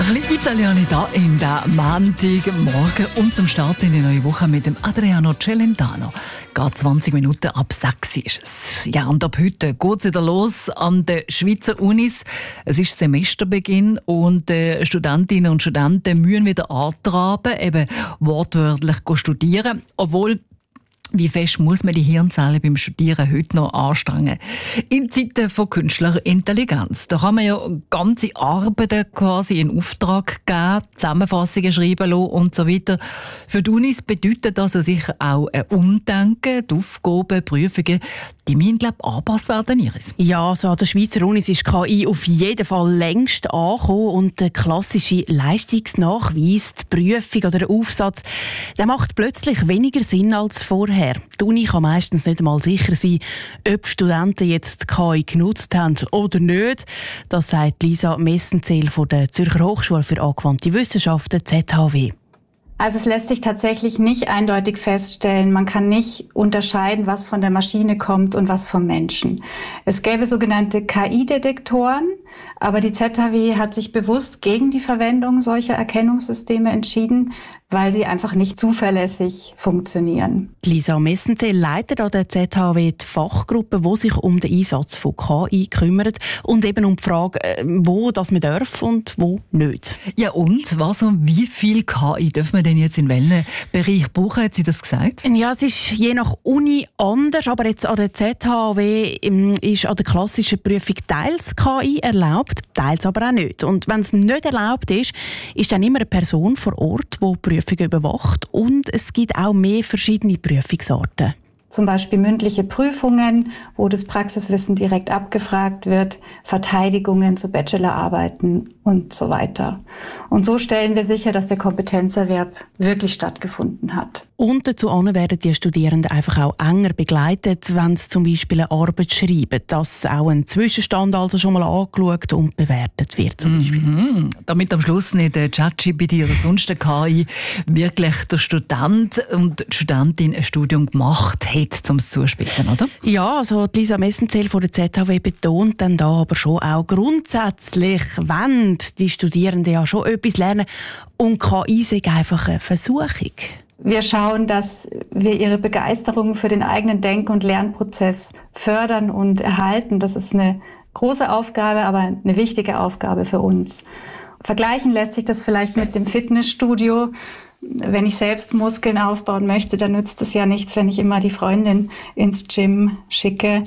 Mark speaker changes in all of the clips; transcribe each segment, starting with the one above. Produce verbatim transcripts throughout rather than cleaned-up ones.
Speaker 1: Ein bisschen Italiener da in der Montagmorgen und zum Start in die neue Woche mit dem Adriano Celentano. Gerade zwanzig Minuten ab sechs ist es. Ja, und ab heute geht es wieder los an den Schweizer Unis. Es ist Semesterbeginn und äh, Studentinnen und Studenten müssen wieder antraben, eben wortwörtlich studieren, obwohl wie fest muss man die Hirnzellen beim Studieren heute noch anstrengen? In Zeiten von künstlicher Intelligenz. Da kann man ja ganze Arbeiten quasi in Auftrag geben, Zusammenfassungen schreiben lassen und so weiter. Für die Unis bedeutet das also sicher auch ein Umdenken. Die Aufgaben, Prüfungen, die müssen, glaube ich, angepasst werden, Iris.
Speaker 2: Ja, also an der Schweizer Unis ist K I auf jeden Fall längst angekommen und der klassische Leistungsnachweis, die Prüfung oder der Aufsatz, der macht plötzlich weniger Sinn als vorher. Die Uni kann meistens nicht einmal sicher sein, ob Studenten jetzt K I genutzt haben oder nicht. Das sagt Lisa Messenzell von der Zürcher Hochschule für angewandte Wissenschaften Z H W.
Speaker 3: Also es lässt sich tatsächlich nicht eindeutig feststellen. Man kann nicht unterscheiden, was von der Maschine kommt und was vom Menschen. Es gäbe sogenannte K I-Detektoren, aber die Z H W hat sich bewusst gegen die Verwendung solcher Erkennungssysteme entschieden, weil sie einfach nicht zuverlässig funktionieren.
Speaker 2: Lisa Messenzell leitet an der Z H W die Fachgruppe, die sich um den Einsatz von K I kümmert und eben um die Frage, wo das man darf und wo nicht.
Speaker 1: Ja, und was und wie viel K I dürfen wir denn jetzt in welchen Bereich brauchen? Hat sie das gesagt?
Speaker 2: Ja, es ist je nach Uni anders, aber jetzt an der Z H W ist an der klassischen Prüfung teils K I erlaubt, teils aber auch nicht. Und wenn es nicht erlaubt ist, ist dann immer eine Person vor Ort, die die Prüfungen überwacht, und es gibt auch mehr verschiedene Prüfungsarten.
Speaker 3: Zum Beispiel mündliche Prüfungen, wo das Praxiswissen direkt abgefragt wird, Verteidigungen zu Bachelorarbeiten und so weiter. Und so stellen wir sicher, dass der Kompetenzerwerb wirklich stattgefunden hat.
Speaker 2: Und dazu werden die Studierenden einfach auch enger begleitet, wenn sie zum Beispiel eine Arbeit schreiben, dass auch ein Zwischenstand also schon mal angeschaut und bewertet wird. Zum Beispiel.
Speaker 1: Mhm. Damit am Schluss nicht der ChatGPT oder sonst der K I wirklich der Student und die Studentin ein Studium gemacht hat, um es zuzuspitzen, oder?
Speaker 2: Ja, also Lisa Messenzell von der Z H W betont dann da aber schon auch grundsätzlich, wenn die Studierenden ja schon etwas lernen und K I sei einfach eine Versuchung.
Speaker 3: Wir schauen, dass wir ihre Begeisterung für den eigenen Denk- und Lernprozess fördern und erhalten. Das ist eine große Aufgabe, aber eine wichtige Aufgabe für uns. Vergleichen lässt sich das vielleicht mit dem Fitnessstudio. Wenn ich selbst Muskeln aufbauen möchte, dann nützt es ja nichts, wenn ich immer die Freundin ins Gym schicke.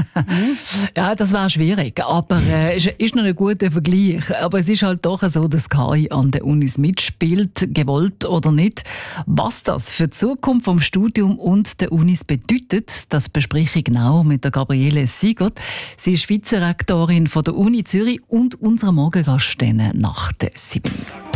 Speaker 1: Ja, das wäre schwierig, aber äh, ist, ist noch ein guter Vergleich. Aber es ist halt doch so, dass K I an den Unis mitspielt, gewollt oder nicht. Was das für die Zukunft vom Studium und der Unis bedeutet, das bespreche ich genau mit der Gabriele Siegert. Sie ist Vizerektorin von der Uni Zürich und unserer Morgengast nach der sieben Uhr.